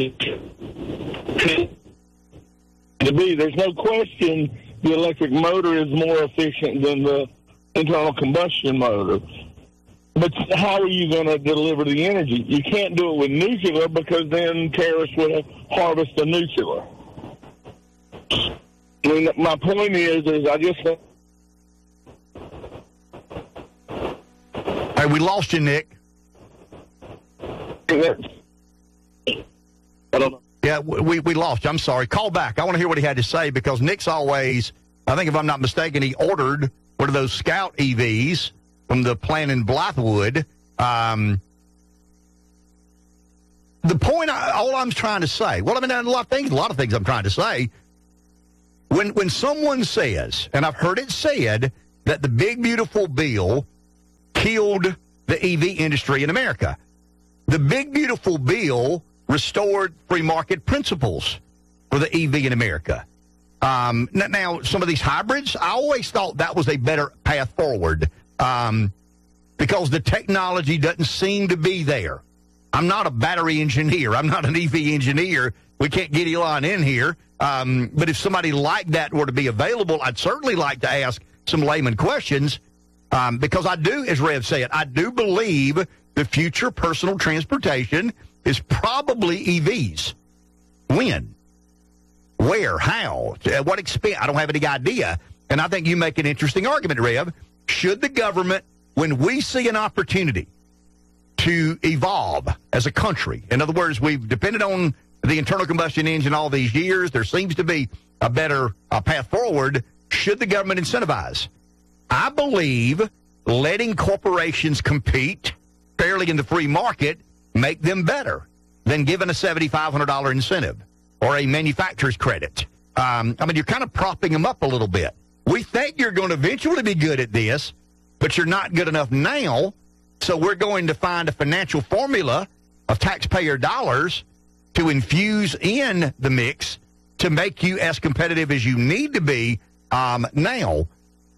Speaker 31: to be, there's no question the electric motor is more efficient than the internal combustion motor. But how are you going to deliver the energy? You can't do it with nuclear because then terrorists would harvest the nuclear. I mean, my point is I just think.
Speaker 1: Hey, we lost you, Nick.
Speaker 31: I don't know.
Speaker 1: Yeah, we lost you. I'm sorry. Call back. I want to hear what he had to say because Nick's always, I think if I'm not mistaken, he ordered one of those Scout EVs from the plant in Blythewood. The point, all I'm trying to say, well, I mean, a lot of things I'm trying to say. When someone says, and I've heard it said, that the big, beautiful bill killed the EV industry in America. The big, beautiful bill restored free market principles for the EV in America. Now, some of these hybrids, I always thought that was a better path forward because the technology doesn't seem to be there. I'm not a battery engineer. I'm not an EV engineer. We can't get Elon in here. But if somebody like that were to be available, I'd certainly like to ask some layman questions because I do, as Rev said, I do believe the future personal transportation is probably EVs. When? Where? How? At what expense? I don't have any idea. And I think you make an interesting argument, Rev. Should the government, when we see an opportunity to evolve as a country, in other words, we've depended on the internal combustion engine all these years, there seems to be a better path forward, should the government incentivize? I believe letting corporations compete fairly in the free market make them better than giving a $7,500 incentive or a manufacturer's credit. I mean, you're kind of propping them up a little bit. We think you're going to eventually be good at this, but you're not good enough now, so we're going to find a financial formula of taxpayer dollars to infuse in the mix to make you as competitive as you need to be now.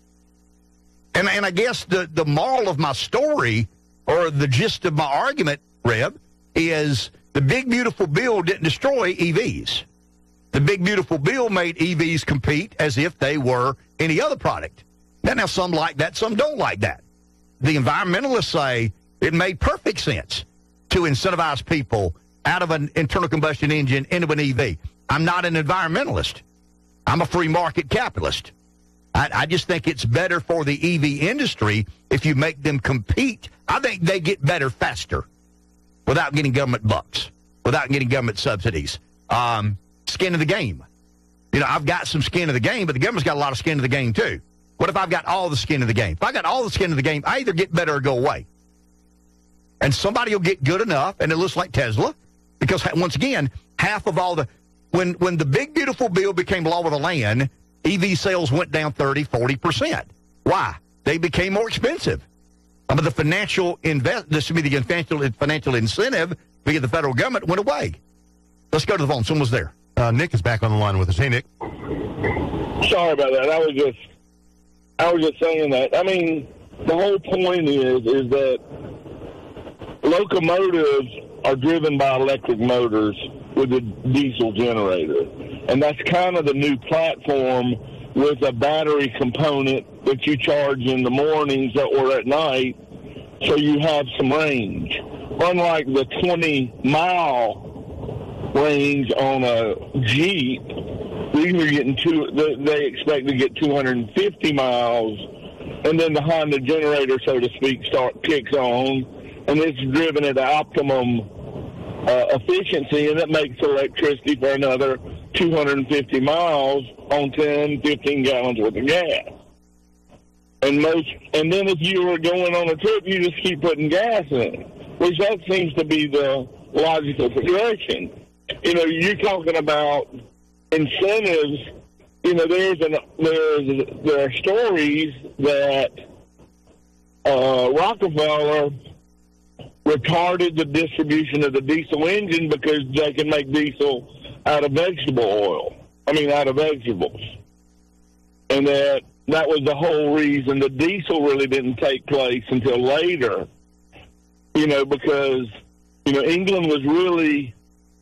Speaker 1: And I guess the moral of my story, or the gist of my argument, Rev, is the big, beautiful bill didn't destroy EVs. The big, beautiful bill made EVs compete as if they were any other product. Now, some like that, some don't like that. The environmentalists say it made perfect sense to incentivize people out of an internal combustion engine into an EV. I'm not an environmentalist. I'm a free market capitalist. I just think it's better for the EV industry if you make them compete. I think they get better faster without getting government bucks, without getting government subsidies. Skin of the game. You know, I've got some skin of the game, but the government's got a lot of skin of the game, too. What if I've got all the skin of the game? If I got all the skin of the game, I either get better or go away. And somebody will get good enough, and it looks like Tesla, because, once again, half of all the... When the big, beautiful bill became law of the land, EV sales went down 30, 40%. Why? They became more expensive. The financial financial incentive via the federal government went away. Let's go to the phone. Someone's there.
Speaker 14: Nick is back on the line with us. Hey, Nick.
Speaker 31: Sorry about that. I was just saying that. I mean, the whole point is that locomotives are driven by electric motors with a diesel generator. And that's kind of the new platform with a battery component that you charge in the mornings or at night so you have some range. Unlike the 20-mile range on a Jeep, these are getting they expect to get 250 miles, and then the Honda generator, so to speak, kicks on, and it's driven at optimum efficiency, and it makes electricity for another 250 miles on 10, 15 gallons worth of gas. And then if you were going on a trip, you just keep putting gas in, which that seems to be the logical progression. You know, you're talking about incentives. You know, there are stories that Rockefeller retarded the distribution of the diesel engine because they can make diesel out of vegetables. And that was the whole reason the diesel really didn't take place until later, you know, because, you know, England was really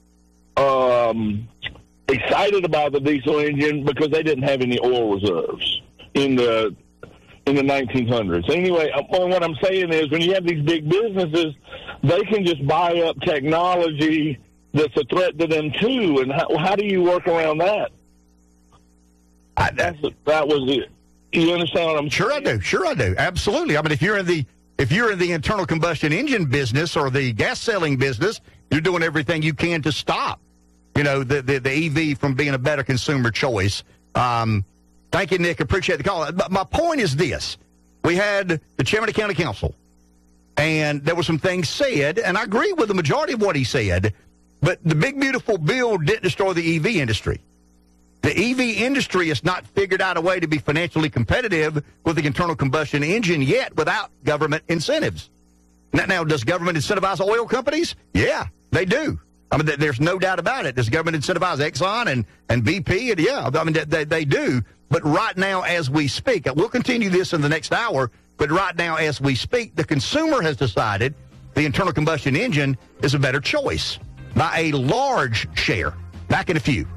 Speaker 31: excited about the diesel engine because they didn't have any oil reserves in the 1900s. Anyway, what I'm saying is when you have these big businesses, they can just buy up technology that's a threat to them too. And how do you work around that? That was it. You understand what I'm saying?
Speaker 1: Sure I do. Absolutely. I mean, if you're in the internal combustion engine business or the gas selling business, you're doing everything you can to stop, the EV from being a better consumer choice. Thank you, Nick. Appreciate the call. But my point is this. We had the chairman of the county council, and there were some things said, and I agree with the majority of what he said, but the big, beautiful bill didn't destroy the EV industry. The EV industry has not figured out a way to be financially competitive with the internal combustion engine yet without government incentives. Now, does government incentivize oil companies? Yeah, they do. I mean, there's no doubt about it. Does government incentivize Exxon and BP? And yeah, I mean, they do. But right now, as we speak, we'll continue this in the next hour, but right now, as we speak, the consumer has decided the internal combustion engine is a better choice by a large share. Back in a few.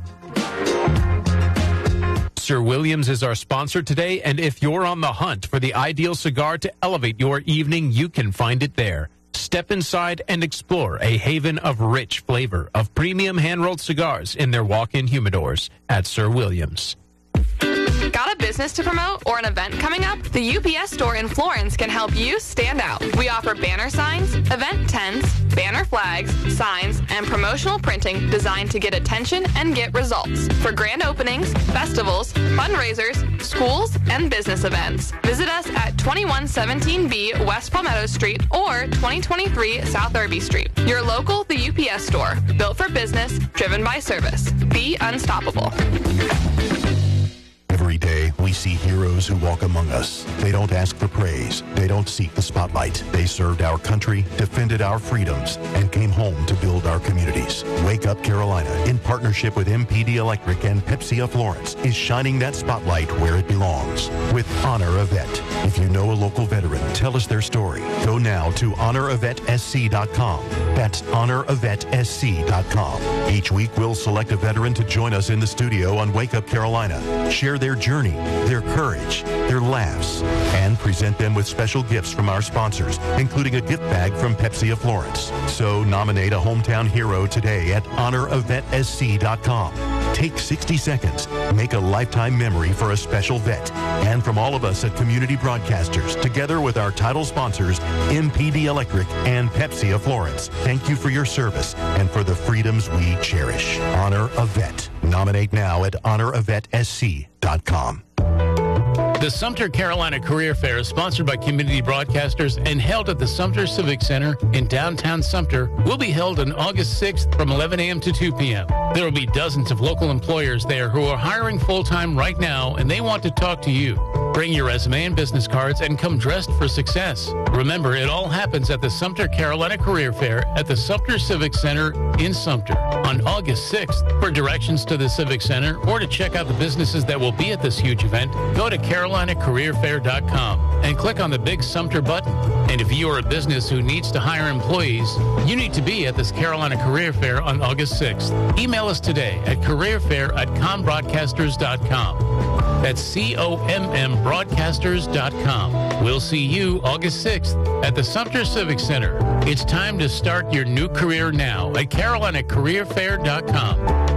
Speaker 4: Sir Williams is our sponsor today, and if you're on the hunt for the ideal cigar to elevate your evening, you can find it there. Step inside and explore a haven of rich flavor of premium hand-rolled cigars in their walk-in humidors at Sir Williams.
Speaker 2: Got a business to promote or an event coming up? The UPS store in Florence can help you stand out. We offer banner signs, event tents, banner flags, signs, and promotional printing designed to get attention and get results for grand openings, festivals, fundraisers, schools, and business events. Visit us at 2117B West Palmetto Street or 2023 South Irby Street. Your local, the UPS store, built for business, driven by service. Be unstoppable.
Speaker 5: Every day, we see heroes who walk among us. They don't ask for praise. They don't seek the spotlight. They served our country, defended our freedoms, and came home to build our communities. Wake Up Carolina, in partnership with MPD Electric and Pepsi of Florence, is shining that spotlight where it belongs with Honor a Vet. If you know a local veteran, tell us their story. Go now to honoravetsc.com. That's honoravetsc.com. Each week, we'll select a veteran to join us in the studio on Wake Up Carolina. Share their journey, their courage, their laughs, and present them with special gifts from our sponsors, including a gift bag from Pepsi of Florence. So nominate a hometown hero today at honoravetsc.com. Take 60 seconds. Make a lifetime memory for a special vet. And from all of us at Community Broadcasters, together with our title sponsors, MPD Electric and Pepsi of Florence, thank you for your service and for the freedoms we cherish. Honor a Vet. Nominate now at honoravetsc.com.
Speaker 4: The Sumter Carolina Career Fair is sponsored by Community Broadcasters and held at the Sumter Civic Center in downtown Sumter. Will be held on August 6th from 11 a.m. to 2 p.m. There will be dozens of local employers there who are hiring full-time right now, and they want to talk to you. Bring your resume and business cards and come dressed for success. Remember, it all happens at the Sumter Carolina Career Fair at the Sumter Civic Center in Sumter on August 6th. For directions to the Civic Center or to check out the businesses that will be at this huge event, go to CarolinaCareerFair.com and click on the big Sumter button. And if you are a business who needs to hire employees, you need to be at this Carolina Career Fair on August 6th. Email us today at careerfair@combroadcasters.com. That's COMM We'll see you August 6th at the Sumter Civic Center. It's time to start your new career now at CarolinaCareerFair.com.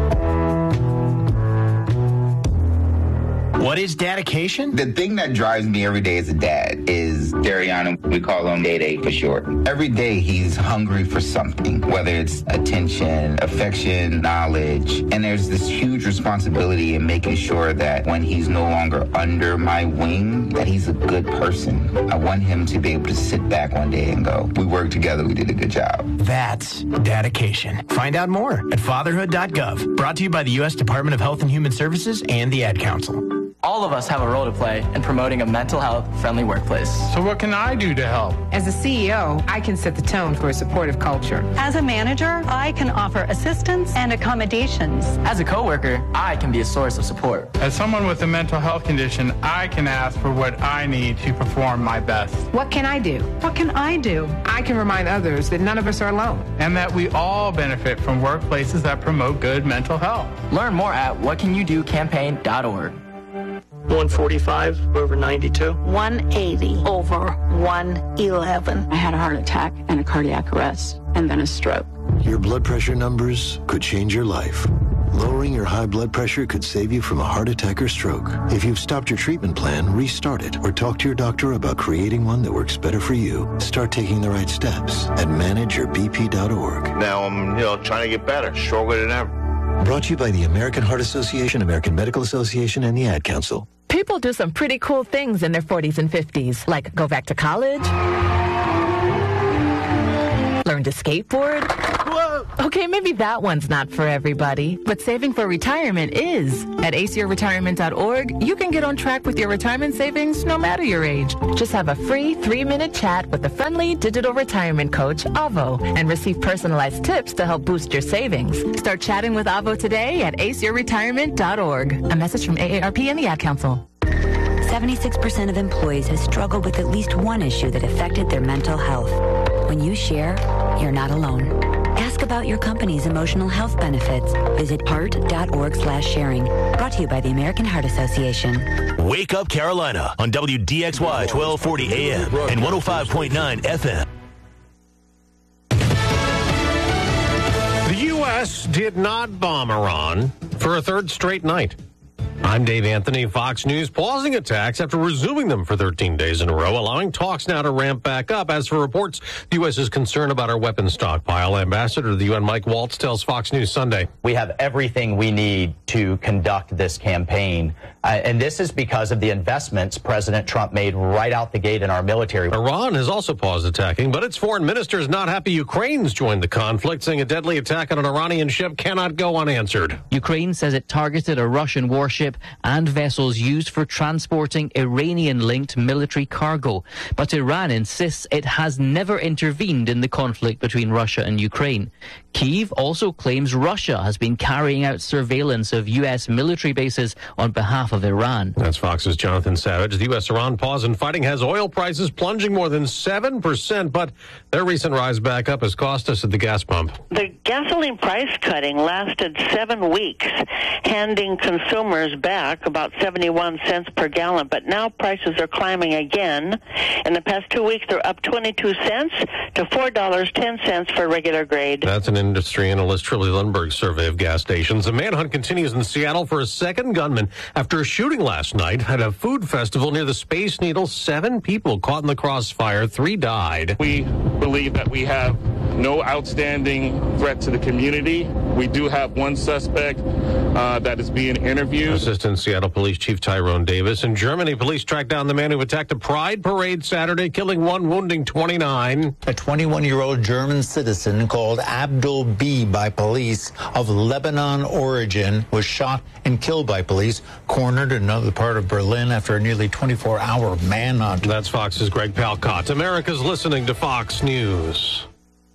Speaker 6: What is dedication?
Speaker 7: The thing that drives me every day as a dad is Dariana. We call him Day for short. Every day he's hungry for something, whether it's attention, affection, knowledge. And there's this huge responsibility in making sure that when he's no longer under my wing, that he's a good person. I want him to be able to sit back one day and go, we worked together, we did a good job.
Speaker 6: That's dedication. Find out more at fatherhood.gov. Brought to you by the U.S. Department of Health and Human Services and the Ad Council.
Speaker 8: All of us have a role to play in promoting a mental health friendly workplace.
Speaker 9: So what can I do to help?
Speaker 26: As a CEO, I can set the tone for a supportive culture.
Speaker 10: As a manager, I can offer assistance and accommodations.
Speaker 8: As a coworker, I can be a source of support.
Speaker 9: As someone with a mental health condition, I can ask for what I need to perform my best.
Speaker 26: What can I do?
Speaker 10: What can I do?
Speaker 26: I can remind others that none of us are alone.
Speaker 9: And that we all benefit from workplaces that promote good mental health.
Speaker 8: Learn more at whatcanyoudocampaign.org.
Speaker 11: 145 over 92.
Speaker 10: 180 over 111.
Speaker 11: I had a heart attack and a cardiac arrest and then a stroke.
Speaker 12: Your blood pressure numbers could change your life. Lowering your high blood pressure could save you from a heart attack or stroke. If you've stopped your treatment plan, restart it or talk to your doctor about creating one that works better for you. Start taking the right steps at manageyourbp.org.
Speaker 15: Now I'm, trying to get better, stronger than ever.
Speaker 12: Brought to you by the American Heart Association, American Medical Association, and the Ad Council.
Speaker 17: People do some pretty cool things in their 40s and 50s, like go back to college, learn to skateboard. Whoa. Okay, maybe that one's not for everybody, but saving for retirement is. At aceyourretirement.org, you can get on track with your retirement savings no matter your age. Just have a free 3-minute chat with the friendly digital retirement coach, Avo, and receive personalized tips to help boost your savings. Start chatting with Avo today at aceyourretirement.org. A message from AARP and the Ad Council.
Speaker 18: 76% of employees have struggled with at least one issue that affected their mental health. When you share, you're not alone. Ask about your company's emotional health benefits. Visit heart.org/sharing. Brought to you by the American Heart Association.
Speaker 13: Wake Up Carolina on WDXY 1240 AM and 105.9 FM.
Speaker 19: The U.S. did not bomb Iran for a third straight night. I'm Dave Anthony. Fox News pausing attacks after resuming them for 13 days in a row, allowing talks now to ramp back up. As for reports, the U.S. is concerned about our weapons stockpile. Ambassador to the UN Mike Waltz tells Fox News Sunday.
Speaker 21: We have everything we need to conduct this campaign. And this is because of the investments President Trump made right out the gate in our military.
Speaker 19: Iran has also paused attacking, but its foreign minister is not happy Ukraine's joined the conflict, saying a deadly attack on an Iranian ship cannot go unanswered.
Speaker 22: Ukraine says it targeted a Russian warship and vessels used for transporting Iranian-linked military cargo. But Iran insists it has never intervened in the conflict between Russia and Ukraine. Kyiv also claims Russia has been carrying out surveillance of U.S. military bases on behalf of Iran.
Speaker 19: That's Fox's Jonathan Savage. The U.S.-Iran pause in fighting has oil prices plunging more than 7%, but their recent rise back up has cost us at the gas pump.
Speaker 23: The gasoline price cutting lasted 7 weeks, handing consumers back about 71 cents per gallon, but now prices are climbing again. In the past 2 weeks, they're up 22 cents to $4.10 for regular grade.
Speaker 19: That's an industry analyst Trilly Lundberg survey of gas stations. The manhunt continues in Seattle for a second gunman after a shooting last night at a food festival near the Space Needle. 7 people caught in the crossfire. 3 died.
Speaker 24: We believe that we have no outstanding threat to the community. We do have one suspect that is being interviewed.
Speaker 19: Assistant Seattle Police Chief Tyrone Davis. In Germany, police tracked down the man who attacked a pride parade Saturday, killing 1, wounding 29.
Speaker 25: A 21-year-old German citizen called Abdul B by police of Lebanon origin was shot and killed by police, cornered in another part of Berlin after a nearly 24-hour manhunt.
Speaker 19: That's Fox's Greg Palcott. America's listening to Fox News.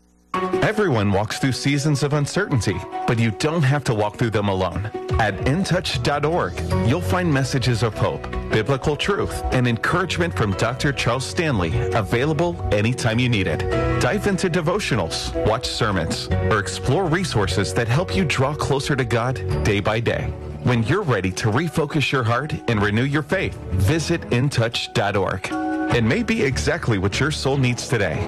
Speaker 27: Everyone walks through seasons of uncertainty, but you don't have to walk through them alone. At intouch.org, you'll find messages of hope, biblical truth, and encouragement from Dr. Charles Stanley, available anytime you need it. Dive into devotionals, watch sermons, or explore resources that help you draw closer to God day by day. When you're ready to refocus your heart and renew your faith, visit intouch.org. It may be exactly what your soul needs today.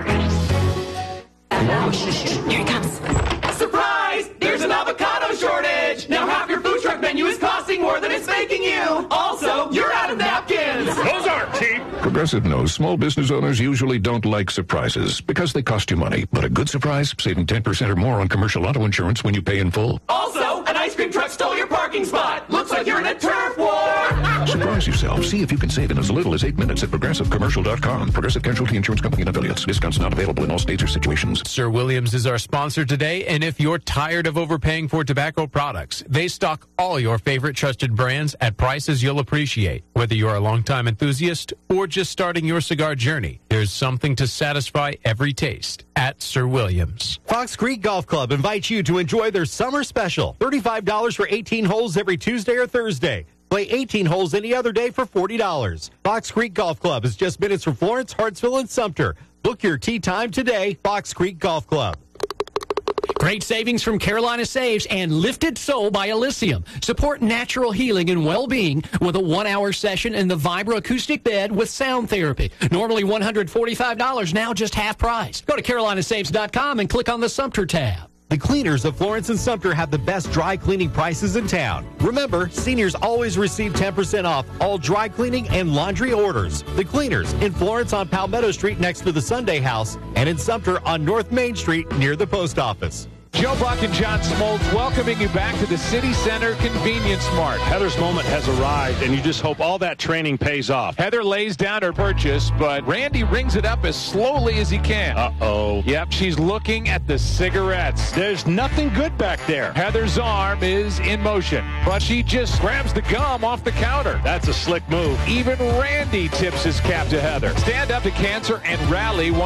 Speaker 32: Here it comes. Surprise! There's an avocado shortage! Now half your food truck menu is costing more than it's making you! Also, you're out of napkins!
Speaker 28: Those aren't cheap!
Speaker 33: Progressive knows small business owners usually don't like surprises because they cost you money. But a good surprise, saving 10% or more on commercial auto insurance when you pay in full.
Speaker 32: Also, an ice cream truck stole your parking spot! Looks like you're in a turf war!
Speaker 33: Surprise yourself. See if you can save in as little as 8 minutes at ProgressiveCommercial.com. Progressive Casualty Insurance Company and affiliates. Discounts not available in all states or situations.
Speaker 4: Sir Williams is our sponsor today, and if you're tired of overpaying for tobacco products, they stock all your favorite trusted brands at prices you'll appreciate. Whether you're a longtime enthusiast or just starting your cigar journey, there's something to satisfy every taste at Sir Williams.
Speaker 34: Fox Creek Golf Club invites you to enjoy their summer special. $35 for 18 holes every Tuesday or Thursday. Play 18 holes any other day for $40. Fox Creek Golf Club is just minutes from Florence, Hartsville, and Sumter. Book your tee time today, Fox Creek Golf Club.
Speaker 35: Great savings from Carolina Saves and Lifted Soul by Elysium. Support natural healing and well-being with a 1-hour session in the Vibra acoustic bed with sound therapy. Normally $145, now just half price. Go to carolinasaves.com and click on the Sumter tab.
Speaker 34: The cleaners of Florence and Sumter have the best dry cleaning prices in town. Remember, seniors always receive 10% off all dry cleaning and laundry orders. The cleaners in Florence on Palmetto Street next to the Sunday House, and in Sumter on North Main Street near the post office.
Speaker 1: Joe Buck and John Smoltz welcoming you back to the City Center Convenience Mart.
Speaker 2: Heather's moment has arrived, and you just hope all that training pays off.
Speaker 1: Heather lays down her purchase, but Randy rings it up as slowly as he can.
Speaker 2: Uh-oh.
Speaker 1: Yep, she's looking at the cigarettes.
Speaker 2: There's nothing good back there.
Speaker 1: Heather's arm is in motion, but she just grabs the gum off the counter.
Speaker 2: That's a slick move.
Speaker 1: Even Randy tips his cap to Heather. Stand up to cancer and rally